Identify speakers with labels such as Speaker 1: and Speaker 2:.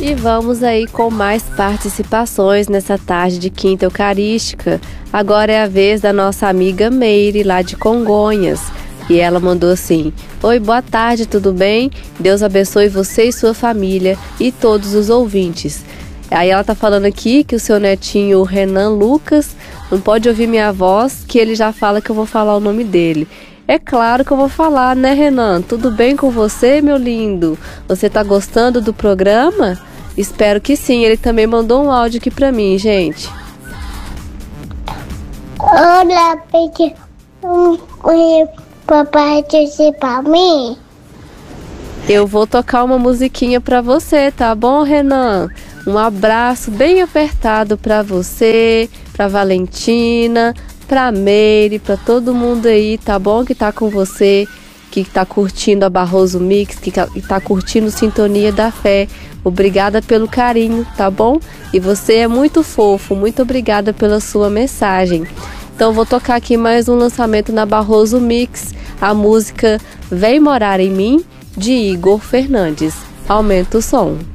Speaker 1: E vamos aí com mais participações nessa tarde de quinta eucarística. Agora é a vez da nossa amiga Meire, lá de Congonhas. E ela mandou assim: oi, boa tarde, tudo bem? Deus abençoe você e sua família e todos os ouvintes. Aí ela tá falando aqui que o seu netinho, o Renan Lucas, não pode ouvir minha voz, que ele já fala que eu vou falar o nome dele. É claro que eu vou falar, né, Renan? Tudo bem com você, meu lindo? Você tá gostando do programa? Espero que sim. Ele também mandou um áudio aqui pra mim, gente.
Speaker 2: Olá, pede papai disse pra mim.
Speaker 1: Eu vou tocar uma musiquinha pra você, tá bom, Renan? Um abraço bem apertado pra você, pra Valentina, pra Meire, pra todo mundo aí, tá bom? Que tá com você, que tá curtindo a Barroso Mix, que tá curtindo Sintonia da Fé. Obrigada pelo carinho, tá bom? E você é muito fofo, muito obrigada pela sua mensagem. Então vou tocar aqui mais um lançamento na Barroso Mix, a música Vem Morar em Mim, de Igor Fernandes. Aumenta o som.